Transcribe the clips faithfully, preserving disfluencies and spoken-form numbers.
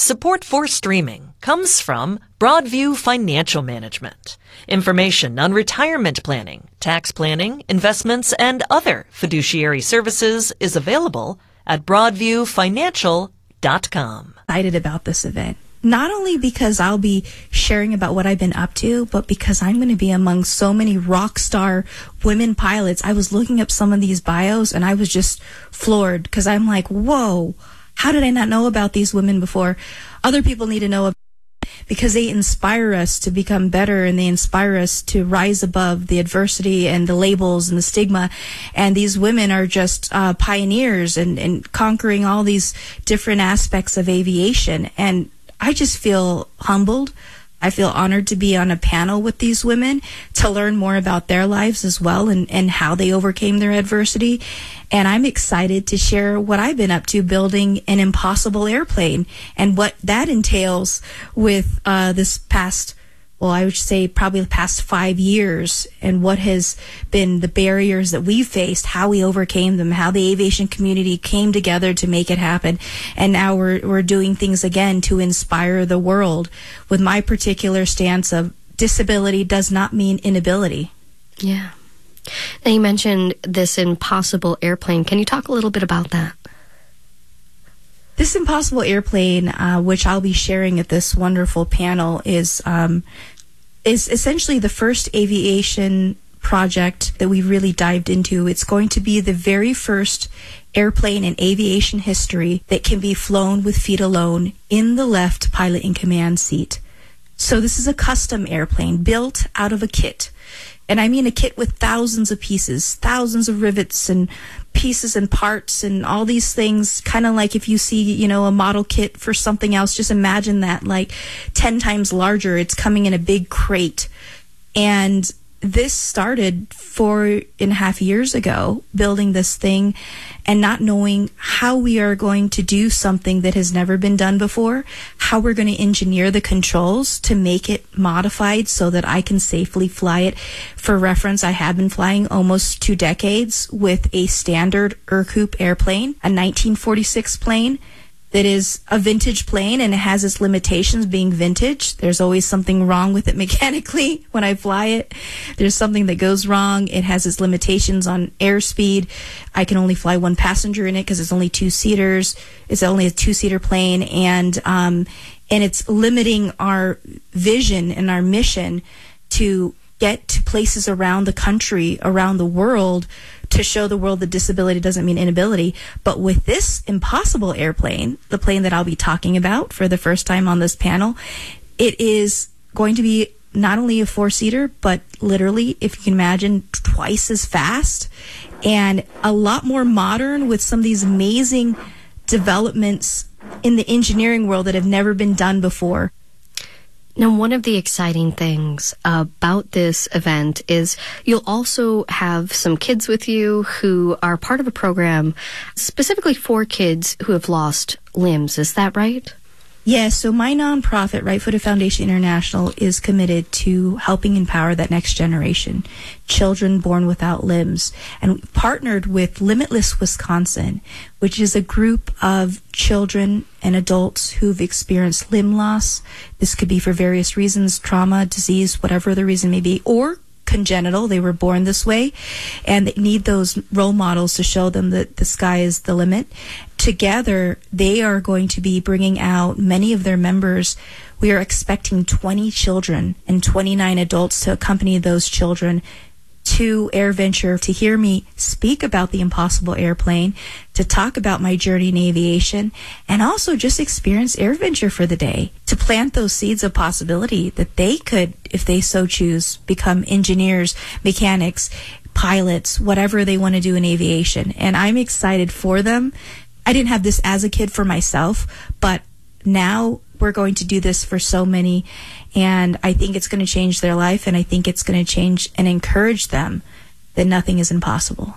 Support for streaming comes from Broadview Financial Management. Information on retirement planning, tax planning, investments, and other fiduciary services is available at broadview financial dot com. Excited about this event. Not only because I'll be sharing about what I've been up to, but because I'm going to be among so many rock star women pilots. I was looking up some of these bios and I was just floored because I'm like, whoa, how did I not know about these women before? Other people need to know about them because they inspire us to become better, and they inspire us to rise above the adversity and the labels and the stigma. And these women are just uh, pioneers and, and conquering all these different aspects of aviation. And I just feel humbled. I feel honored to be on a panel with these women to learn more about their lives as well, and, and how they overcame their adversity. And I'm excited to share what I've been up to building an impossible airplane and what that entails with uh, this past, well, I would say probably the past five years, and what has been the barriers that we've faced, how we overcame them, how the aviation community came together to make it happen. And now we're, we're doing things again to inspire the world with my particular stance of disability does not mean inability. Yeah. Now, you mentioned this impossible airplane. Can you talk a little bit about that? This impossible airplane, uh, which I'll be sharing at this wonderful panel, is um, is essentially the first aviation project that we really dived into. It's going to be the very first airplane in aviation history that can be flown with feet alone in the left pilot in command seat. So this is a custom airplane built out of a kit. And I mean a kit with thousands of pieces, thousands of rivets and pieces and parts and all these things, kind of like if you see, you know, a model kit for something else, just imagine that like ten times larger. It's coming in a big crate. And this started four and a half years ago, building this thing and not knowing how we are going to do something that has never been done before, how we're going to engineer the controls to make it modified so that I can safely fly it. For reference, I have been flying almost two decades with a standard Ercoupe airplane, a nineteen forty-six plane that is a vintage plane, and it has its limitations being vintage. There's always something wrong with it mechanically when I fly it. There's something that goes wrong. It has its limitations on airspeed. I can only fly one passenger in it because it's only two seaters. It's only a two-seater plane, and um, and it's limiting our vision and our mission to get to places around the country, around the world, to show the world that disability doesn't mean inability. But with this impossible airplane, the plane that I'll be talking about for the first time on this panel, it is going to be not only a four-seater, but literally, if you can imagine, twice as fast and a lot more modern with some of these amazing developments in the engineering world that have never been done before. Now, one of the exciting things about this event is you'll also have some kids with you who are part of a program specifically for kids who have lost limbs. Is that right? Yes, so my nonprofit, Right Footed Foundation International, is committed to helping empower that next generation, children born without limbs. And we partnered with Limitless Wisconsin, which is a group of children and adults who've experienced limb loss. This could be for various reasons, trauma, disease, whatever the reason may be, or congenital. They were born this way, and they need those role models to show them that the sky is the limit. Together, they are going to be bringing out many of their members. We are expecting twenty children and twenty-nine adults to accompany those children to AirVenture to hear me speak about the impossible airplane, to talk about my journey in aviation, and also just experience AirVenture for the day, to plant those seeds of possibility that they could, if they so choose, become engineers, mechanics, pilots, whatever they want to do in aviation. And I'm excited for them. I didn't have this as a kid for myself, but now we're going to do this for so many, and I think it's going to change their life, and I think it's going to change and encourage them that nothing is impossible.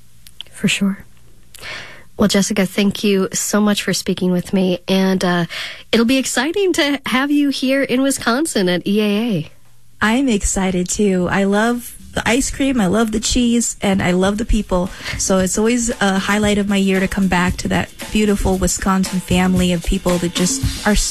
For sure. Well, Jessica, thank you so much for speaking with me, and uh, it'll be exciting to have you here in Wisconsin at E A A. I'm excited too. I love the ice cream, I love the cheese, and I love the people. So it's always a highlight of my year to come back to that beautiful Wisconsin family of people that just are so